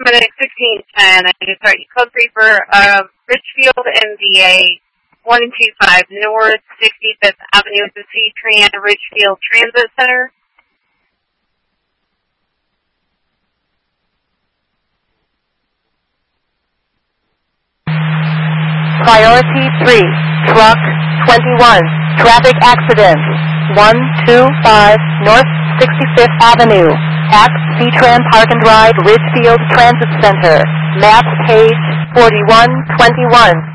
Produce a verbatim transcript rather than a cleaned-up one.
Medic sixteen ten, I just started Code three for uh, Richfield, M D A one two five North sixty-fifth Avenue at the C-Tran Richfield Transit Center. Priority three, Truck twenty-one, Traffic Accident, one two five North sixty-fifth Avenue, at C-Tran Park and Ride Ridgefield Transit Center, map page forty-one twenty-one.